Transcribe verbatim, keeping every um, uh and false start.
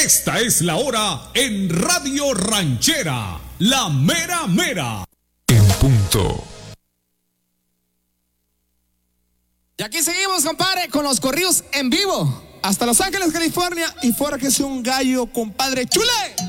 Esta es la hora en Radio Ranchera, la mera mera. En punto. Y aquí seguimos, compadre, con los corridos en vivo. Hasta Los Ángeles, California. Y fuera que sea un gallo, compadre. ¡Chule!